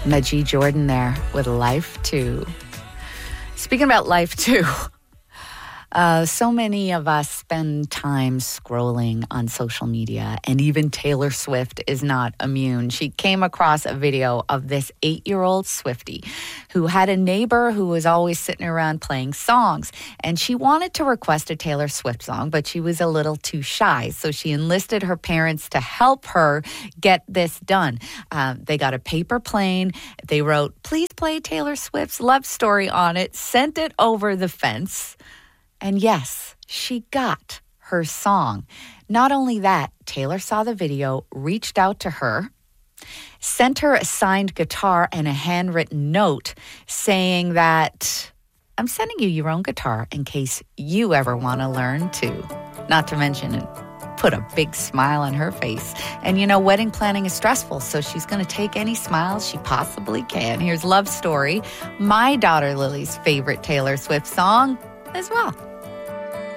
Najee Jordan there with Life 2. Speaking about Life 2, so many of us spend time scrolling on social media, and even Taylor Swift is not immune. She came across a video of this 8-year-old Swiftie who had a neighbor who was always sitting around playing songs, and she wanted to request a Taylor Swift song, but she was a little too shy, so she enlisted her parents to help her get this done. They got a paper plane. They wrote, "Please play Taylor Swift's Love Story" on it, sent it over the fence. And yes, she got her song. Not only that, Taylor saw the video, reached out to her, sent her a signed guitar and a handwritten note saying that, "I'm sending you your own guitar in case you ever want to learn too." Not to mention it put a big smile on her face. And you know, wedding planning is stressful, so she's going to take any smiles she possibly can. Here's Love Story, my daughter Lily's favorite Taylor Swift song as well.